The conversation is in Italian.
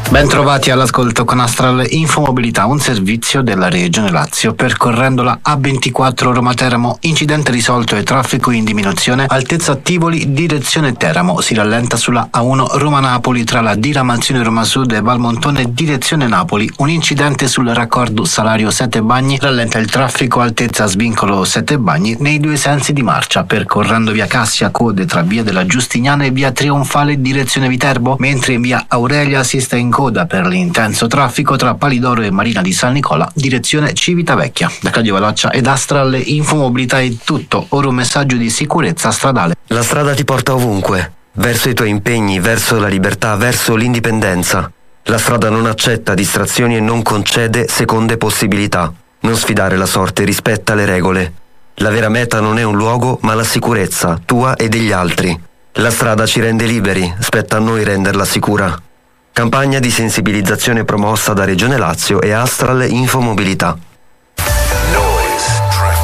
Bentrovati all'ascolto con Astral Infomobilità, un servizio della Regione Lazio. Percorrendo la A24 Roma-Teramo, incidente risolto e traffico in diminuzione, altezza Tivoli, direzione Teramo. Si rallenta sulla A1 Roma-Napoli tra la diramazione Roma Sud e Valmontone, direzione Napoli. Un incidente sul raccordo Salario Sette Bagni rallenta il traffico altezza Svincolo Sette Bagni nei due sensi di marcia. Percorrendo via Cassia, code tra via della Giustiniana e via Trionfale, direzione Viterbo, mentre in via Aurelia si sta in coda per l'intenso traffico tra Palidoro e Marina di San Nicola, direzione Civitavecchia. Da Claudio Valaccia ed Astral Infomobilità è tutto, ora un messaggio di sicurezza stradale. La strada ti porta ovunque, verso i tuoi impegni, verso la libertà, verso l'indipendenza. La strada non accetta distrazioni e non concede seconde possibilità. Non sfidare la sorte, rispetta le regole. La vera meta non è un luogo, ma la sicurezza, tua e degli altri. La strada ci rende liberi, spetta a noi renderla sicura. Campagna di sensibilizzazione promossa da Regione Lazio e Astral Infomobilità.